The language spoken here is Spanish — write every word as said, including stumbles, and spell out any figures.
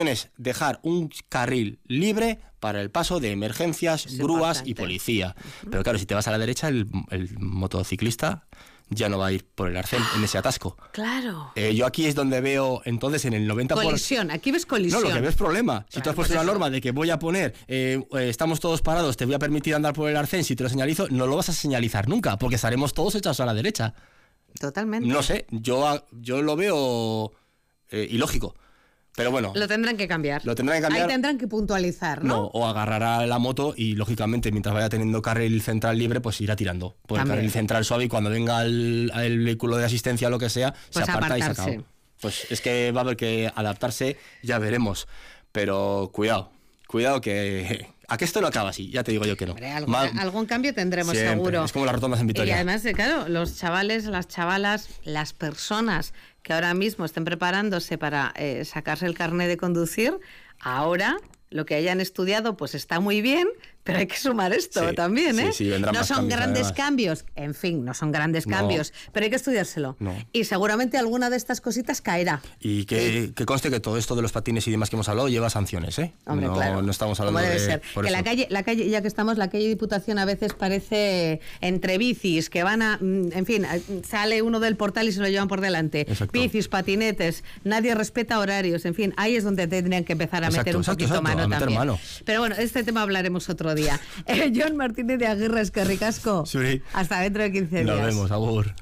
es dejar un carril libre para el paso de emergencias, es grúas importante. Y policía. Uh-huh. Pero claro, si te vas a la derecha, el, el motociclista ya no va a ir por el arcén en ese atasco. Claro. Eh, yo aquí es donde veo, entonces, en el noventa por ciento... Colisión, aquí ves colisión. No, lo que ves es problema. Claro, si tú has puesto una norma de que voy a poner, eh, eh, estamos todos parados, te voy a permitir andar por el arcén, si te lo señalizo, no lo vas a señalizar nunca, porque estaremos todos echados a la derecha. Totalmente. No sé, yo, yo lo veo eh, ilógico. Pero bueno. Lo tendrán que cambiar. Lo tendrán que cambiar. Ahí tendrán que puntualizar, ¿no? No, o agarrará la moto y, lógicamente, mientras vaya teniendo carril central libre, pues irá tirando por También. el carril central suave y cuando venga el, el vehículo de asistencia o lo que sea, pues se aparta apartarse. y se acaba. Pues es que va a haber que adaptarse, ya veremos. Pero cuidado, cuidado que... ¿A qué esto no acaba así? Ya te digo yo que no. Hombre, algún, Ma- algún cambio tendremos siempre. seguro. Es como las rotondas en Vitoria. Y además, claro, los chavales, las chavalas, las personas que ahora mismo estén preparándose para eh, sacarse el carnet de conducir, ahora lo que hayan estudiado pues está muy bien, pero hay que sumar esto sí, también, ¿eh? Sí, sí, vendrán no más son cambios, grandes además. cambios, en fin, no son grandes no. cambios, pero hay que estudiárselo. No. Y seguramente alguna de estas cositas caerá. Y que, sí. que conste que todo esto de los patines y demás que hemos hablado lleva sanciones, ¿eh? Hombre, no, claro. no estamos hablando Como debe de... ser. Por que eso. la calle, la calle, ya que estamos, la calle Diputación a veces parece entre bicis, que van a... En fin, sale uno del portal y se lo llevan por delante. Exacto. Bicis, patinetes, nadie respeta horarios, en fin, ahí es donde tendrían que empezar a exacto, meter un exacto, poquito exacto, mano a meter también. Mano. Pero bueno, este tema hablaremos otro día. Eh, Jon Martínez de Aguirre, es que ricasco. Sí. Hasta dentro de quince días. Nos vemos, agur.